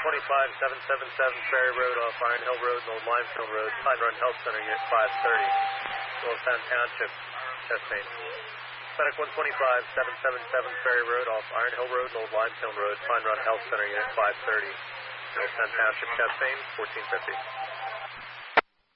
125-777 Ferry Road off Iron Hill Road and Old Limestone Road, Pine Run Health Center, Unit 530, Willowstown Township, chest pain. Medic 125-777 Ferry Road off Iron Hill Road and Old Limestone Road, Pine Run Health Center, Unit 530, Willowstown Township, chest pain, 1450.